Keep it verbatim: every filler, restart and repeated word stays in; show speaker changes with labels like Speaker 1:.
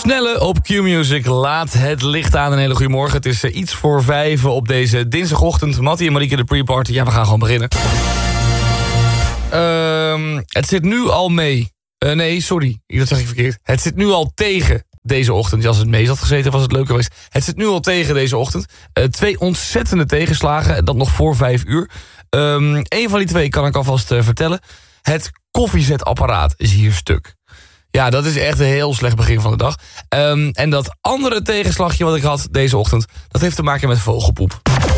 Speaker 1: Snelle op Q-Music. Laat het licht aan. Een hele goede morgen. Het is uh, iets voor vijf op deze dinsdagochtend. Mattie en Marieke de pre-party. Ja, we gaan gewoon beginnen. Uh, het zit nu al mee. Uh, nee, sorry. Dat zeg ik verkeerd. Het zit nu al tegen deze ochtend. Ja, als het mee had gezeten, was het leuk geweest. Het zit nu al tegen deze ochtend. Uh, twee ontzettende tegenslagen. Dat nog voor vijf uur. Um, Eén van die twee kan ik alvast uh, vertellen. Het koffiezetapparaat is hier stuk. Ja, dat is echt een heel slecht begin van de dag. Um, en dat andere tegenslagje wat ik had deze ochtend, dat heeft te maken met vogelpoep.